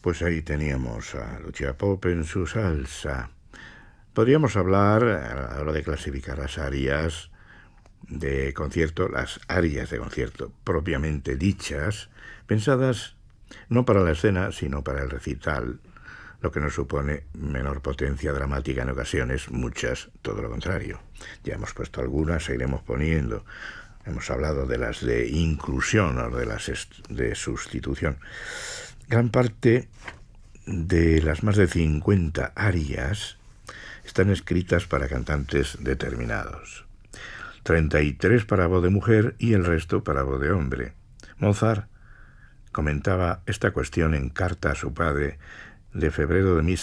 Pues ahí teníamos a Lucia Pope en su salsa. Podríamos hablar, a la hora de clasificar las arias de concierto, las arias de concierto propiamente dichas, pensadas no para la escena, sino para el recital, lo que nos supone menor potencia dramática en ocasiones, muchas todo lo contrario. Ya hemos puesto algunas, seguiremos poniendo. Hemos hablado de las de inclusión o de las de sustitución. Gran parte de las más de 50 arias están escritas para cantantes determinados. 33 para voz de mujer y el resto para voz de hombre. Mozart comentaba esta cuestión en carta a su padre de febrero de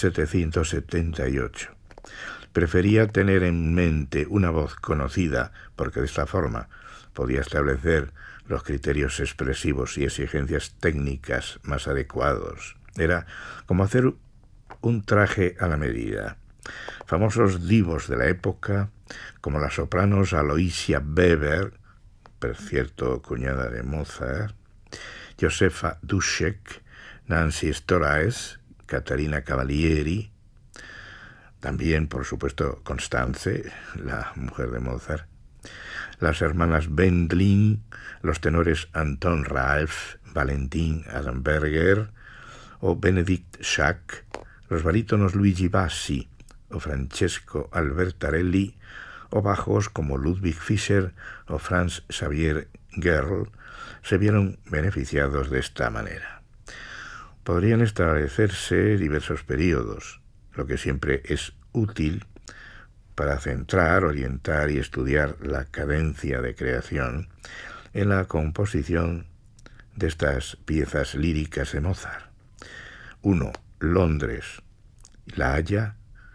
1778. Prefería tener en mente una voz conocida porque de esta forma podía establecer los criterios expresivos y exigencias técnicas más adecuados. Era como hacer un traje a la medida. Famosos divos de la época, como las sopranos Aloysia Weber, por cierto cuñada de Mozart, Josefa Duszek, Nancy Storace, Caterina Cavalieri, también, por supuesto, Constanze, la mujer de Mozart, las hermanas Wendling, los tenores Anton Ralph, Valentin Adamberger o Benedict Schack, los barítonos Luigi Bassi o Francesco Albertarelli, o bajos como Ludwig Fischer o Franz Xavier Gerl, se vieron beneficiados de esta manera. Podrían establecerse diversos periodos, lo que siempre es útil para centrar, orientar y estudiar la cadencia de creación en la composición de estas piezas líricas de Mozart. 1. Londres, La Haya,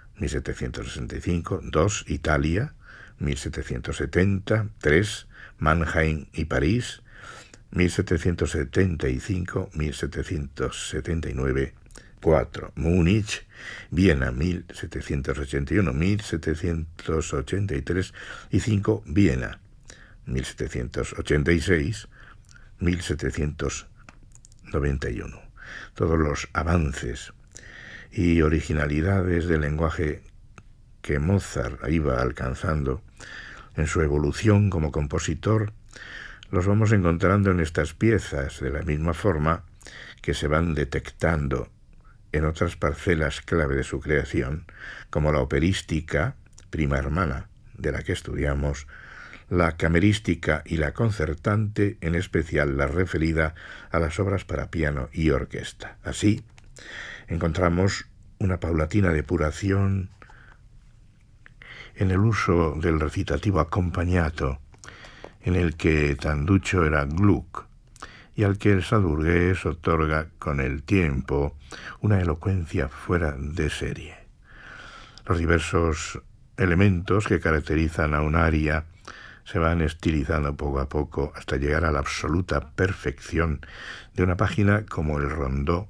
1765. 2. Italia, 1770. 3. Mannheim y París, 1775-1779. 4. Múnich, Viena, 1781-1783. Y 5. Viena, 1786-1791. Todos los avances y originalidades del lenguaje que Mozart iba alcanzando en su evolución como compositor los vamos encontrando en estas piezas, de la misma forma que se van detectando en otras parcelas clave de su creación, como la operística, prima hermana de la que estudiamos, la camerística y la concertante, en especial la referida a las obras para piano y orquesta. Así, encontramos una paulatina depuración en el uso del recitativo acompañato, en el que tan ducho era Gluck, y al que el salburgués otorga con el tiempo una elocuencia fuera de serie. Los diversos elementos que caracterizan a un aria se van estilizando poco a poco hasta llegar a la absoluta perfección de una página como el rondó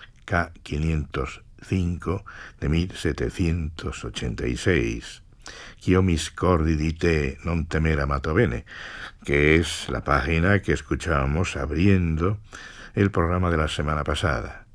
K505 de 1786, Ch'io mi scordi di te non temer amato bene, que es la página que escuchábamos abriendo el programa de la semana pasada,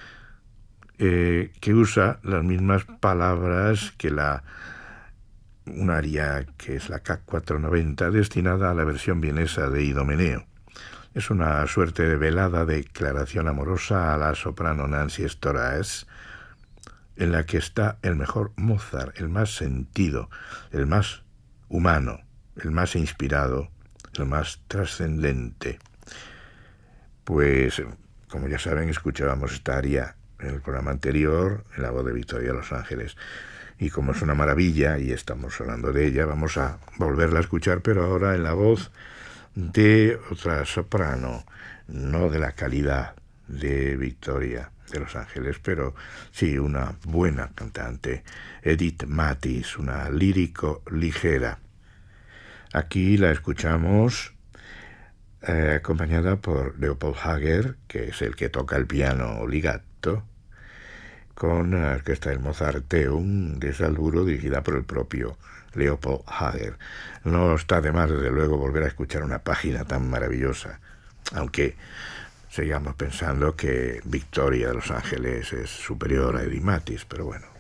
que usa las mismas palabras que un aria que es la K490, destinada a la versión vienesa de Idomeneo. Es una suerte de velada declaración amorosa a la soprano Nancy Storace, en la que está el mejor Mozart, el más sentido, el más humano, el más inspirado, el más trascendente. Pues, como ya saben, escuchábamos esta aria en el programa anterior, en la voz de Victoria Los Ángeles. Y como es una maravilla, y estamos hablando de ella, vamos a volverla a escuchar, pero ahora en la voz de otra soprano, no de la calidad de Victoria de Los Ángeles, pero sí una buena cantante, Edith Mathis, una lírico ligera. Aquí la escuchamos acompañada por Leopold Hager, que es el que toca el piano legato, con la orquesta del Mozarteum de Salzburgo, dirigida por el propio Leopold Hager. No está de más, desde luego, volver a escuchar una página tan maravillosa, aunque seguíamos pensando que Victoria de Los Ángeles es superior a Eddie Matis, pero bueno.